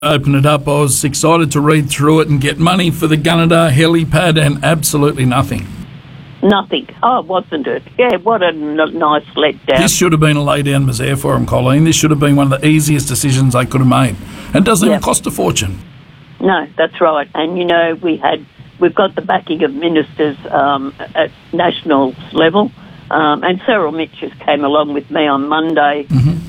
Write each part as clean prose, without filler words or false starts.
open it up, I was excited to read through it and get money for the Gunnedah helipad and absolutely nothing. Nothing. Oh, wasn't it? Yeah, what a nice letdown. This should have been a lay-down misère for them, Colleen. This should have been one of the easiest decisions they could have made. And it doesn't even cost a fortune. No, that's right. And, you know, we've got the backing of ministers at national level. And Cyril Mitchell came along with me on Monday,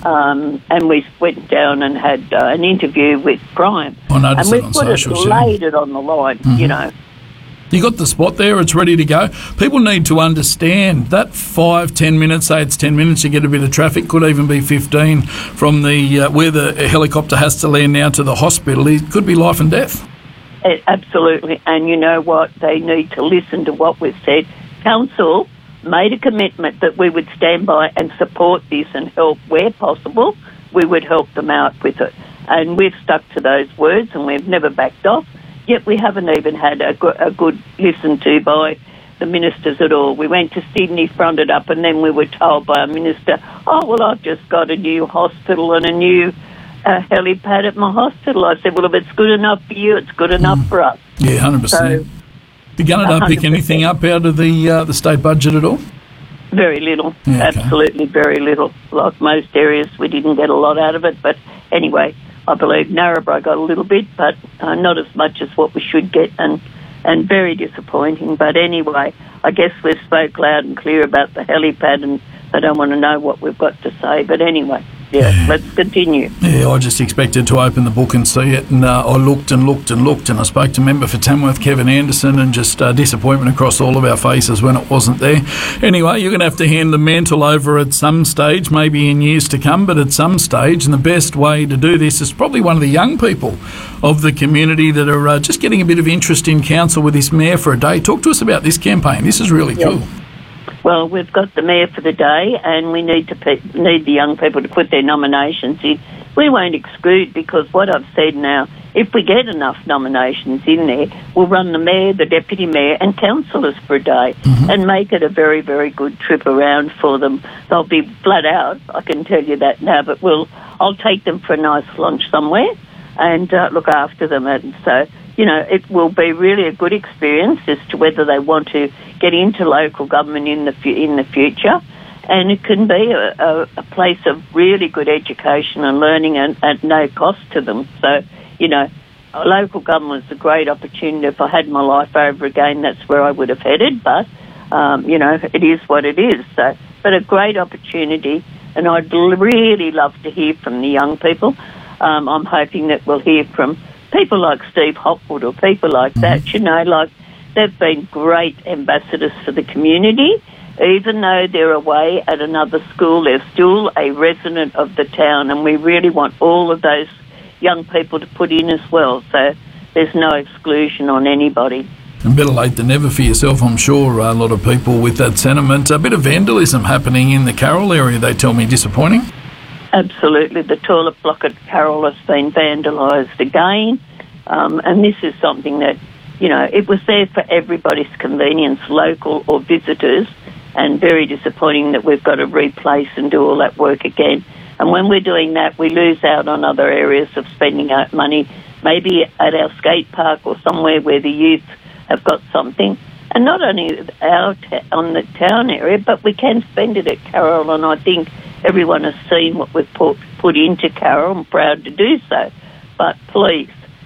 and we went down and had an interview with Brian. I noticed and it on socials, laid it on the line, you know. You got the spot there, it's ready to go. People need to understand that 5-10 minutes, say it's 10 minutes, you get a bit of traffic, could even be 15 from the where the helicopter has to land now to the hospital. It could be life and death. Absolutely. And you know what? They need to listen to what we've said. Council made a commitment that we would stand by and support this and help where possible. We would help them out with it. And we've stuck to those words and we've never backed off. Yet we haven't even had a good listen to by the ministers at all. We went to Sydney, fronted up, and then we were told by a minister, oh, well, I've just got a new hospital and a new helipad at my hospital. I said, well, if it's good enough for you, it's good enough for us. Yeah, 100%. So, did Gunnedah pick anything up out of the state budget at all? Very little. Yeah, okay. Absolutely very little. Like most areas, we didn't get a lot out of it. But anyway, I believe Narrabri got a little bit, but not as much as what we should get, and very disappointing. But anyway, I guess we've spoke loud and clear about the helipad, and they don't want to know what we've got to say. But anyway, let's continue. Yeah, I just expected to open the book and see it, and I looked and I spoke to member for Tamworth, Kevin Anderson, and just disappointment across all of our faces when it wasn't there. Anyway, you're going to have to hand the mantle over at some stage, maybe in years to come, but at some stage, and the best way to do this is probably one of the young people of the community that are just getting a bit of interest in council with this Mayor for a Day. Talk to us about this campaign. This is really cool. Well, we've got the Mayor for the Day, and we need the young people to put their nominations in. We won't exclude, because what I've said now, if we get enough nominations in there, we'll run the Mayor, the Deputy Mayor and councillors for a day and make it a very, very good trip around for them. They'll be flat out, I can tell you that now, but I'll take them for a nice lunch somewhere and look after them. And so, you know, it will be really a good experience as to whether they want to get into local government in the future. And it can be a place of really good education and learning and at no cost to them. So, you know, local government is a great opportunity. If I had my life over again, that's where I would have headed. But, you know, it is what it is. So, but a great opportunity. And I'd really love to hear from the young people. I'm hoping that we'll hear from people like Steve Hopwood or people like that, you know, like they've been great ambassadors for the community. Even though they're away at another school, they're still a resident of the town, and we really want all of those young people to put in as well. So there's no exclusion on anybody. And better late than never for yourself, I'm sure. A lot of people with that sentiment. A bit of vandalism happening in the Carroll area, they tell me. Disappointing? Absolutely. The toilet block at Carroll has been vandalised again. And this is something that, you know, it was there for everybody's convenience, local or visitors, and very disappointing that we've got to replace and do all that work again. And when we're doing that, we lose out on other areas of spending out money, maybe at our skate park or somewhere where the youth have got something. And not only on the town area, but we can spend it at Carroll, and I think everyone has seen what we've put into Carroll. I'm proud to do so. But please,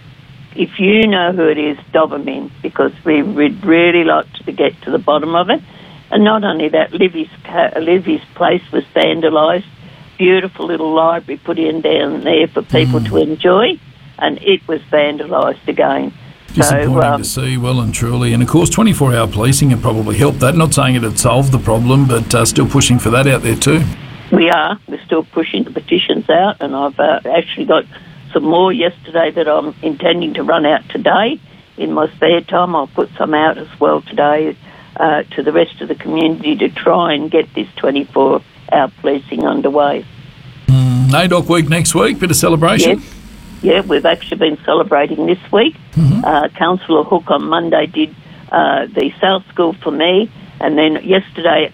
if you know who it is, dob them in, because we'd really like to get to the bottom of it. And not only that, Livy's place was vandalised. Beautiful little library put in down there for people to enjoy, and it was vandalised again. Disappointing to see, well and truly. And of course, 24-hour policing had probably helped that. Not saying it had solved the problem, but still pushing for that out there too. We are. We're still pushing the petitions out, and I've actually got some more yesterday that I'm intending to run out today. In my spare time, I'll put some out as well today to the rest of the community to try and get this 24-hour policing underway. NAIDOC week next week, bit of celebration. Yes. Yeah, we've actually been celebrating this week. Councillor Hook on Monday did the South School for me, and then yesterday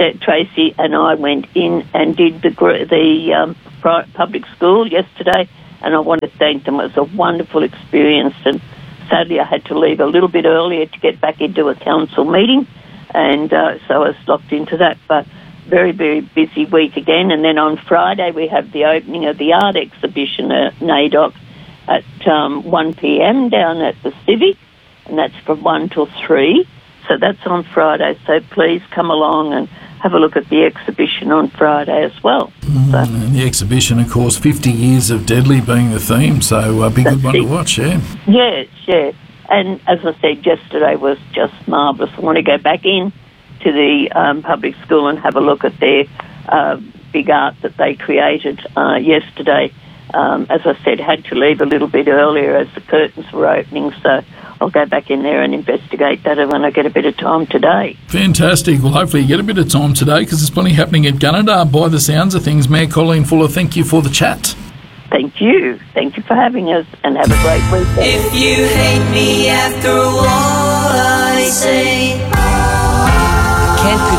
Tracy and I went in and did the public school yesterday, and I want to thank them. It was a wonderful experience, and sadly I had to leave a little bit earlier to get back into a council meeting, and so I was locked into that. But very, very busy week again. And then on Friday we have the opening of the art exhibition at NAIDOC at 1 p.m. down at the Civic, and that's from 1 till 3. So that's on Friday. So please come along and have a look at the exhibition on Friday as well. And the exhibition, of course, 50 years of Deadly being the theme, so a big good one to watch, yeah. Yes, yeah. And as I said, yesterday was just marvellous. I want to go back in to the public school and have a look at their big art that they created yesterday. As I said, had to leave a little bit earlier as the curtains were opening, so I'll go back in there and investigate that when I get a bit of time today. Fantastic. Well, hopefully you get a bit of time today, because there's plenty happening at Gunnedah by the sounds of things. Mayor Colleen Fuller, thank you for the chat. Thank you. Thank you for having us, and have a great weekend. If you hate me after all I say, I can't